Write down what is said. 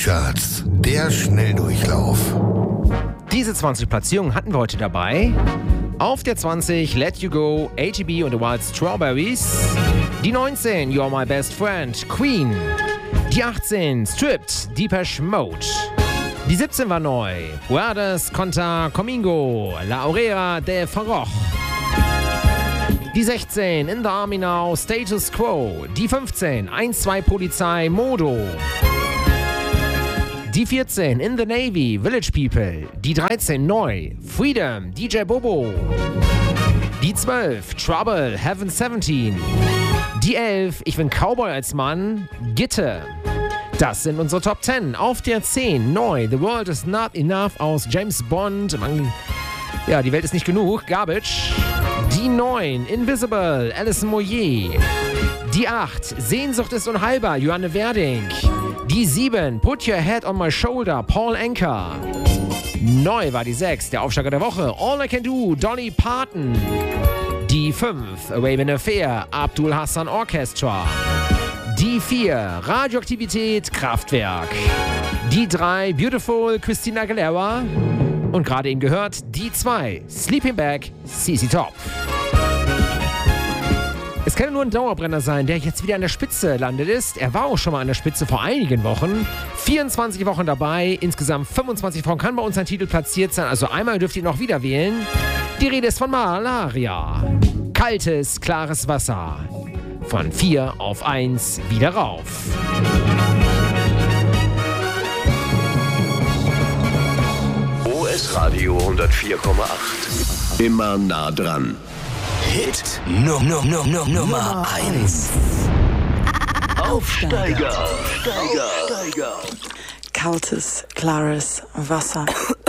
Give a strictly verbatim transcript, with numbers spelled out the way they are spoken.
Charts, der Schnelldurchlauf. Diese zwanzig Platzierungen hatten wir heute dabei. Auf der zwanzig Let You Go, A T B und The Wild Strawberries. Die neunzehn You're My Best Friend, Queen. Die achtzehn Stripped, Depeche Mode. Die siebzehn war neu, Puertas contra Comingo, La Aurea de Farroch. Die sechzehn, In the Army Now, Status Quo. Die fünfzehn, eins zwei Polizei, Modo. Die vierzehn, In the Navy, Village People. Die dreizehn, neu, Freedom, D J Bobo. Die zwölf, Trouble, Heaven siebzehn. Die elf, Ich bin Cowboy als Mann, Gitte. Das sind unsere Top zehn. Auf der zehn, neu, The World is Not Enough aus James Bond. Man, ja, die Welt ist nicht genug, Garbage. Die neun, Invisible, Alison Moyet. Die acht, Sehnsucht ist unheilbar, Johanne Werding. Die sieben, Put Your Head on My Shoulder, Paul Anka. Neu war die sechs, der Aufsteiger der Woche, All I Can Do, Dolly Parton. Die fünf, Arabian Affair, Abdul Hassan Orchestra. Die vier, Radioaktivität, Kraftwerk. Die drei, Beautiful, Christina Aguilera. Und gerade eben gehört, die zwei, Sleeping Bag, C C Top. Es kann nur ein Dauerbrenner sein, der jetzt wieder an der Spitze landet ist. Er war auch schon mal an der Spitze vor einigen Wochen. vierundzwanzig Wochen dabei, insgesamt fünfundzwanzig Wochen kann bei uns ein Titel platziert sein. Also einmal dürft ihr noch wieder wählen. Die Rede ist von Malaria. Kaltes, klares Wasser. Von vier auf eins wieder rauf. O S Radio hundertvier Komma acht. Immer nah dran. Hit no, no, no, no, Nummer eins. Aufsteiger. Aufsteiger. Kaltes, klares Wasser.